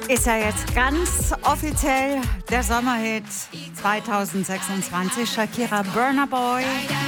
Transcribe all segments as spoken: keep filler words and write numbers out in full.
Ist ja jetzt ganz offiziell der Sommerhit zwanzig sechsundzwanzig. Shakira, Burna Boy.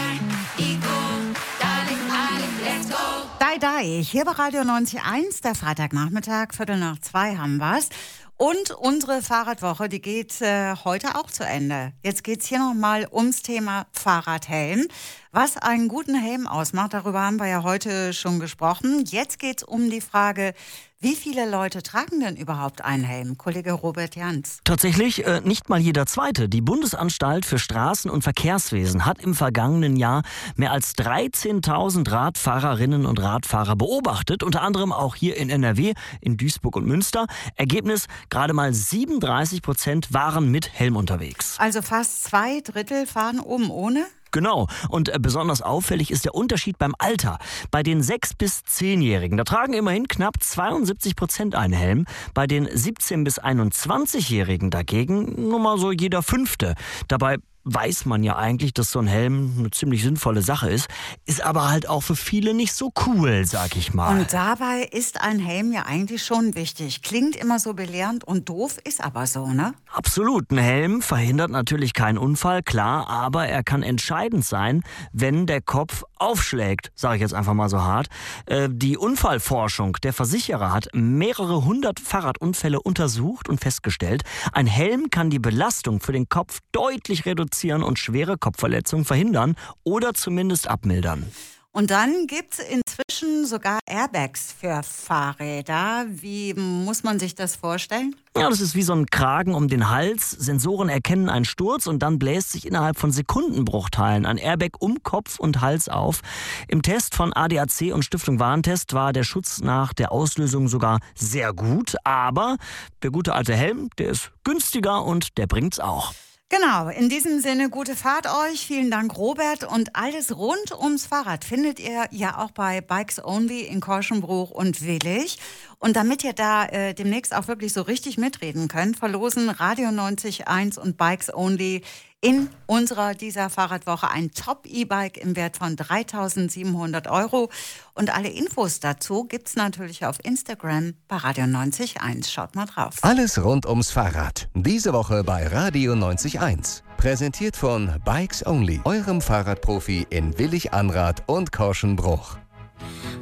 Die, die. Hier bei Radio neunzig Komma eins, der Freitagnachmittag, Viertel nach zwei haben wir's. Und unsere Fahrradwoche, die geht äh, heute auch zu Ende. Jetzt geht's hier nochmal ums Thema Fahrradhelm. Was einen guten Helm ausmacht, darüber haben wir ja heute schon gesprochen. Jetzt geht's um die Frage, wie viele Leute tragen denn überhaupt einen Helm? Kollege Robert Jans. Tatsächlich äh, nicht mal jeder Zweite. Die Bundesanstalt für Straßen- und Verkehrswesen hat im vergangenen Jahr mehr als dreizehntausend Radfahrerinnen und Radfahrer beobachtet. Unter anderem auch hier in N R W, in Duisburg und Münster. Ergebnis, gerade mal siebenunddreißig Prozent waren mit Helm unterwegs. Also fast zwei Drittel fahren oben ohne? Genau. Und besonders auffällig ist der Unterschied beim Alter. Bei den sechs- bis zehnjährigen, da tragen immerhin knapp zweiundsiebzig Prozent einen Helm. Bei den siebzehn- bis einundzwanzigjährigen dagegen nur mal so jeder Fünfte. Dabei weiß man ja eigentlich, dass so ein Helm eine ziemlich sinnvolle Sache ist, ist aber halt auch für viele nicht so cool, sag ich mal. Und dabei ist ein Helm ja eigentlich schon wichtig. Klingt immer so belehrend und doof, ist aber so, ne? Absolut. Ein Helm verhindert natürlich keinen Unfall, klar, aber er kann entscheidend sein, wenn der Kopf aufschlägt, sage ich jetzt einfach mal so hart. Äh, die Unfallforschung der Versicherer hat mehrere hundert Fahrradunfälle untersucht und festgestellt, ein Helm kann die Belastung für den Kopf deutlich reduzieren und schwere Kopfverletzungen verhindern oder zumindest abmildern. Und dann gibt es inzwischen sogar Airbags für Fahrräder. Wie muss man sich das vorstellen? Ja, das ist wie so ein Kragen um den Hals. Sensoren erkennen einen Sturz und dann bläst sich innerhalb von Sekundenbruchteilen ein Airbag um Kopf und Hals auf. Im Test von A D A C und Stiftung Warentest war der Schutz nach der Auslösung sogar sehr gut. Aber der gute alte Helm, der ist günstiger und der bringt's auch. Genau, in diesem Sinne gute Fahrt euch. Vielen Dank, Robert. Und alles rund ums Fahrrad findet ihr ja auch bei Bikes Only in Korschenbruch und Willich. Und damit ihr da äh, demnächst auch wirklich so richtig mitreden könnt, verlosen Radio neunzig Komma eins und Bikes Only in unserer dieser Fahrradwoche ein Top-E-Bike im Wert von dreitausendsiebenhundert Euro. Und alle Infos dazu gibt's natürlich auf Instagram bei Radio neunzig Komma eins. Schaut mal drauf. Alles rund ums Fahrrad. Diese Woche bei Radio neunzig Komma eins. Präsentiert von Bikes Only, eurem Fahrradprofi in Willich-Anrath und Korschenbruch.